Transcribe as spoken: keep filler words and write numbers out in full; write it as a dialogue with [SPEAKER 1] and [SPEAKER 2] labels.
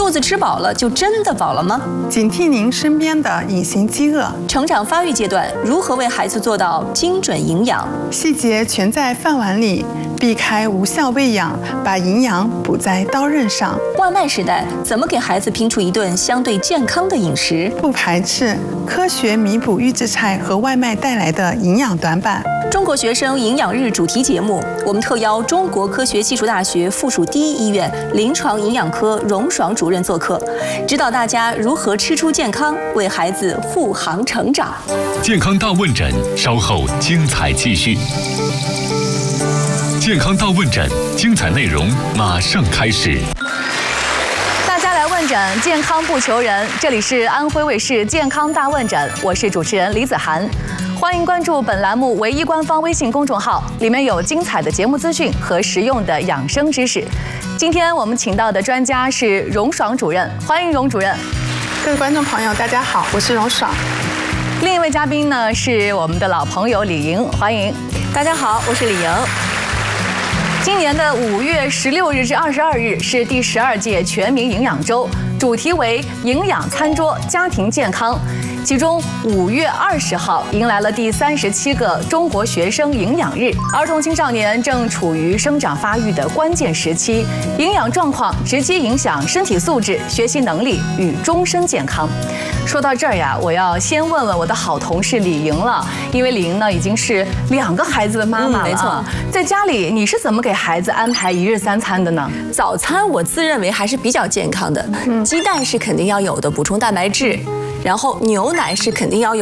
[SPEAKER 1] 肚子吃饱了就真的饱了吗？
[SPEAKER 2] 警惕您身边的隐形饥饿。
[SPEAKER 1] 成长发育阶段如何为孩子做到精准营养？
[SPEAKER 2] 细节全在饭碗里，避开无效喂养，把营养补在刀刃上。
[SPEAKER 1] 外卖时代怎么给孩子拼出一顿相对健康的饮食？
[SPEAKER 2] 不排斥科学弥补预制菜和外卖带来的营养短板。
[SPEAKER 1] 中国学生营养日主题节目，我们特邀中国科学技术大学附属第一医院临床营养科荣爽主任做客，指导大家如何吃出健康，为孩子护航成长。
[SPEAKER 3] 健康大问诊，稍后精彩继续。健康大问诊，精彩内容马上开始。
[SPEAKER 4] 大家来问诊，健康不求人。这里是安徽卫视健康大问诊，我是主持人李子涵。欢迎关注本栏目唯一官方微信公众号，里面有精彩的节目资讯和实用的养生知识。今天我们请到的专家是荣爽主任，欢迎荣主任。
[SPEAKER 2] 各位观众朋友，大家好，我是荣爽。
[SPEAKER 4] 另一位嘉宾呢是我们的老朋友李莹，欢迎。
[SPEAKER 1] 大家好，我是李莹。
[SPEAKER 4] 今年的五月十六日至二十二日是第十二届全民营养周，主题为营养餐桌家庭健康。其中，五月二十号迎来了第三十七个中国学生营养日。儿童青少年正处于生长发育的关键时期，营养状况直接影响身体素质、学习能力与终身健康。说到这儿呀，我要先问问我的好同事李莹了，因为李莹呢已经是两个孩子的妈妈了、嗯。没错，在家里你是怎么给孩子安排一日三餐的呢？
[SPEAKER 1] 早餐我自认为还是比较健康的，嗯、鸡蛋是肯定要有的，补充蛋白质。然后牛奶是肯定要有